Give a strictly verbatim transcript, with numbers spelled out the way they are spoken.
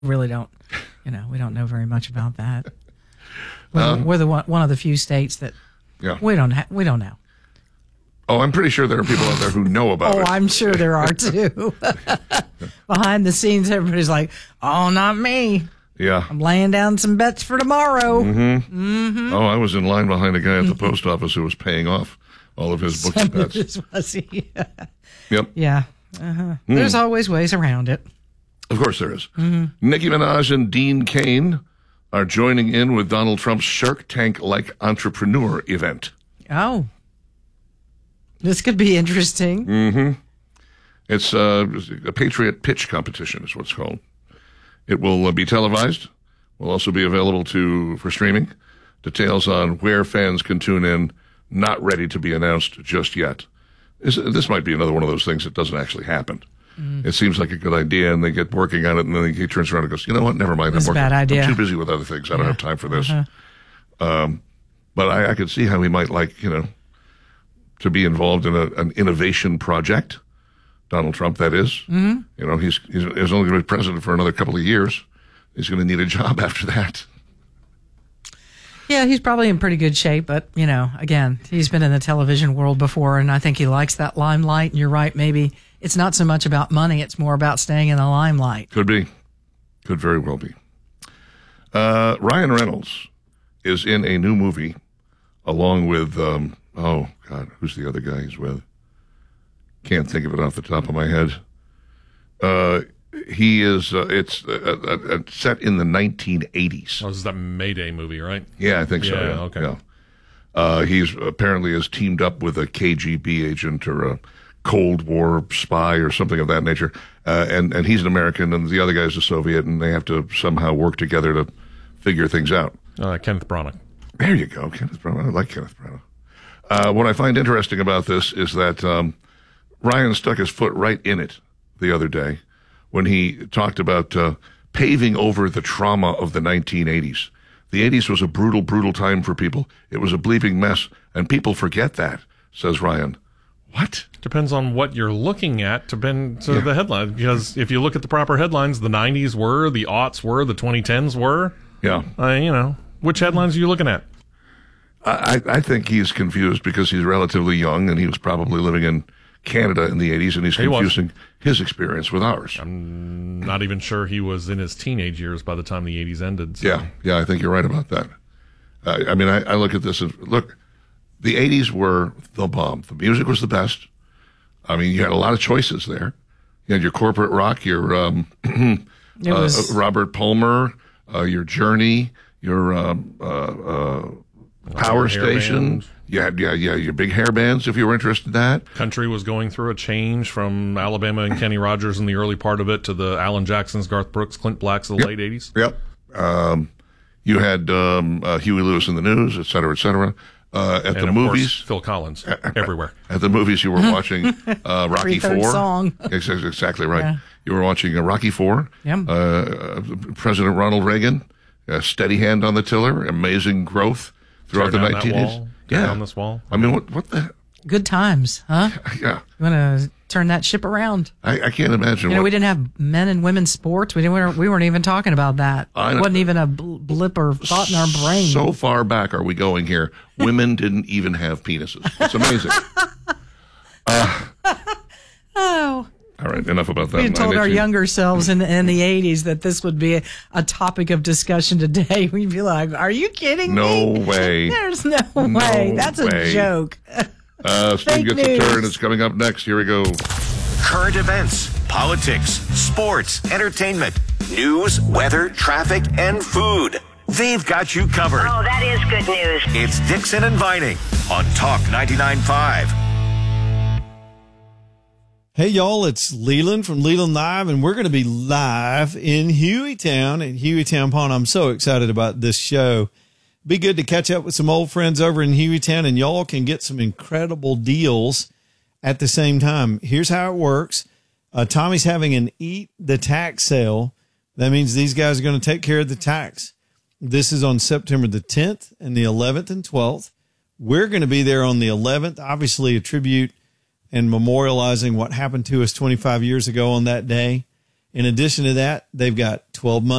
really don't, you know, we don't know very much about that. We're, Um, we're the one, one of the few states that Yeah. we don't ha- we don't know. Oh, I'm pretty sure there are people out there who know about Oh, it. I'm sure there are too. Behind the scenes, everybody's like, "Oh, not me. Yeah. I'm laying down some bets for tomorrow." Mm-hmm. Oh, I was in line behind a guy at the post office who was paying off all of his books and bets. This was he. Yep. Yeah. Uh-huh. There's always ways around it. Of course there is. Nicki Minaj and Dean Cain are joining in with Donald Trump's Shark Tank-like entrepreneur event. Oh. This could be interesting. Mm-hmm. It's uh, a Patriot Pitch competition is what it's called. It will uh, be televised. Will also be available to for streaming. Details on where fans can tune in, not ready to be announced just yet. This, this might be another one of those things that doesn't actually happen. Mm. It seems like a good idea, and they get working on it, and then he turns around and goes, you know what, never mind. It's I'm, a bad idea. I'm too busy with other things. I don't Yeah. have time for this. Uh-huh. Um, but I, I could see how he might like, you know, to be involved in a, an innovation project. Donald Trump, that is. Mm-hmm. You know, he's, he's, he's only going to be president for another couple of years. He's going to need a job after that. Yeah, he's probably in pretty good shape, but, you know, again, he's been in the television world before, and I think he likes that limelight. And you're right, maybe it's not so much about money, it's more about staying in the limelight. Could be. Could very well be. Uh, Ryan Reynolds is in a new movie along with, um, oh, God, who's the other guy he's with? Can't think of it off the top of my head. Uh, he is, uh, it's uh, uh, uh, set in the nineteen eighties. Oh, this is that Mayday movie, right? Yeah, I think so. Yeah, Yeah, okay. Yeah. Uh, he's apparently has teamed up with a K G B agent or a Cold War spy or something of that nature. Uh, and, and he's an American and the other guy's a Soviet, and they have to somehow work together to figure things out. Uh, Kenneth Branagh. There you go, Kenneth Branagh. I like Kenneth Branagh. Uh, what I find interesting about this is that um, Ryan stuck his foot right in it the other day when he talked about uh, paving over the trauma of the nineteen eighties. The eighties was a brutal, brutal time for people. It was a bleeping mess, and people forget that, says Ryan. What? Depends on what you're looking at to bend to Yeah. the headline. Because if you look at the proper headlines, the nineties were, the aughts were, the twenty tens were. Yeah. Uh, you know, which headlines are you looking at? I, I think he's confused because he's relatively young, and he was probably living in Canada in the eighties, and he's He was. confusing his experience with ours. I'm not even sure he was in his teenage years by the time the eighties ended. So. Yeah, yeah, I think you're right about that. Uh, I mean, I, I look at this as, look, the eighties were the bomb. The music was the best. I mean, you had a lot of choices there. You had your corporate rock, your um, It was- uh, Robert Palmer, uh, your Journey, your um, uh, uh, Power hair Station. bands. You had, yeah, yeah, your big hair bands, if you were interested in that. Country was going through a change from Alabama and Kenny Rogers in the early part of it to the Alan Jacksons, Garth Brooks, Clint Blacks of the Yep. late eighties. Yep. Um, you had um, uh, Huey Lewis in the News, et cetera, et cetera. Uh, at And the of movies, course, Phil Collins everywhere. At the movies, you were watching uh, Rocky Every third Four. song. Ex- ex- Exactly right. Yeah. You were watching uh, Rocky Four. Yep. Uh, uh, President Ronald Reagan, a steady hand on the tiller, amazing growth throughout Tear the down that nineteen eighties. wall, tear Yeah. down this wall. I mean, what? What the? Good times, huh? Yeah. You want to turn that ship around? I, I can't imagine. You know, what, we didn't have men and women's sports. We didn't. We weren't, we weren't even talking about that. I know. Wasn't even a bl- blip or thought in our brain. So far back are we going here? Women didn't even have penises. It's amazing. oh, All right, enough about that. we had told nine our eighteen younger selves in the, in the eighties that this would be a, a topic of discussion today. We'd be like, "Are you kidding No me? way. There's no, way. That's a way. joke." Uh, Steve Fake gets a news. turn. It's coming up next. Here we go. Current events, politics, sports, entertainment, news, weather, traffic, and food. They've got you covered. Oh, that is good news. It's Dixon and Vining on Talk ninety-nine point five. Hey, y'all, it's Leland from Leland Live, and we're going to be live in Hueytown at Hueytown Pond. I'm so excited about this show. Be good to catch up with some old friends over in Hueytown, and y'all can get some incredible deals at the same time. Here's how it works. Uh, Tommy's having an Eat the Tax sale. That means these guys are going to take care of the tax. This is on September the tenth and the eleventh and twelfth. We're going to be there on the eleventh, obviously a tribute and memorializing what happened to us twenty-five years ago on that day. In addition to that, they've got twelve months.